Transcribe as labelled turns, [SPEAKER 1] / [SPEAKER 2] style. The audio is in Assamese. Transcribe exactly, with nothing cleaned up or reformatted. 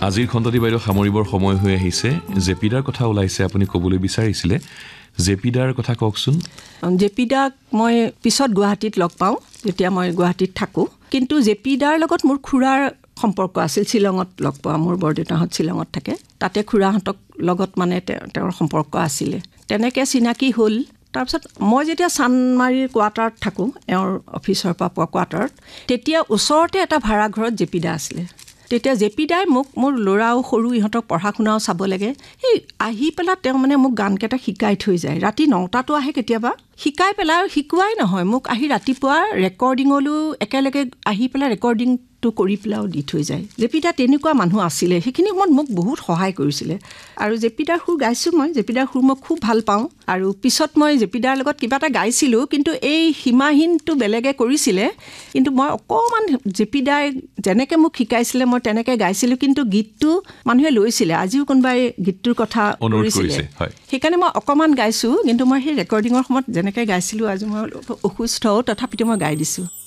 [SPEAKER 1] আজিৰ খণ্ডটি বাইদেউ সামৰিবৰ সময় হৈ আহিছে জেপিদাৰ কথা ওলাইছে আপুনি ক'বলৈ বিচাৰিছিলে জেপিদাৰ কথা কওকচোন
[SPEAKER 2] জেপিদাক মই পিছত গুৱাহাটীত লগ পাওঁ যেতিয়া মই গুৱাহাটীত থাকোঁ কিন্তু জেপিদাৰ লগত মোৰ খুৰাৰ সম্পৰ্ক আছিল শ্বিলঙত লগ পোৱা মোৰ বৰদেউতাহঁত শ্বিলঙত থাকে তাতে খুৰাহঁতক লগত মানে তেওঁৰ সম্পৰ্ক আছিলে তেনেকৈ চিনাকি হ'ল তাৰপিছত মই যেতিয়া চানমাৰীৰ কোৱাৰ্টাৰত থাকোঁ এওঁৰ অফিচৰ পৰা পোৱা কোৱাৰ্টাৰত তেতিয়া ওচৰতে এটা ভাড়া ঘৰত জেপিদা আছিলে তেতিয়া জেপিদাই মোক মোৰ ল'ৰাও সৰু ইহঁতক পঢ়া শুনাও চাব লাগে এই আহি পেলাই তেওঁ মানে মোক গানকেইটা শিকাই থৈ যায় ৰাতি নটাতো আহে কেতিয়াবা শিকাই পেলাই শিকোৱাই নহয় মোক আহি ৰাতিপুৱা ৰেকৰ্ডিঙলৈও একেলগে আহি পেলাই ৰেকৰ্ডিংটো কৰি পেলাইও দি থৈ যায় জেপিদা তেনেকুৱা মানুহ আছিলে সেইখিনি সময়ত মোক বহুত সহায় কৰিছিলে আৰু জেপিদাৰ সুৰ গাইছোঁ মই জেপিদাৰ সুৰ মই খুব ভাল পাওঁ আৰু পিছত মই জেপিদাৰ লগত কিবা এটা গাইছিলোঁ কিন্তু এই সীমাহীনটো বেলেগে কৰিছিলে কিন্তু মই অকণমান জেপিদাই যেনেকৈ মোক শিকাইছিলে মই তেনেকৈ গাইছিলোঁ কিন্তু গীতটো মানুহে লৈছিলে আজিও কোনোবাই গীতটোৰ কথা কৰিছিলে সেইকাৰণে মই অকণমান গাইছোঁ কিন্তু মই সেই ৰেকৰ্ডিঙৰ সময়ত যেনেকৈ গাইছিলোঁ আজি মই অসুস্থ তথাপিতো মই গাই দিছোঁ